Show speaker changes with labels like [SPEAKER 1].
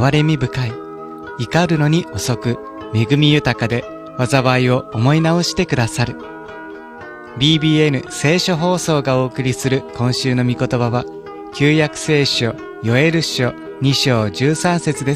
[SPEAKER 1] 憐れみ深い、怒るのに遅く、恵み豊かで、災いを思い直してくださる。BBN 聖書放送がお送りする今週の御言葉は、旧約聖書ヨエル書2章13節です。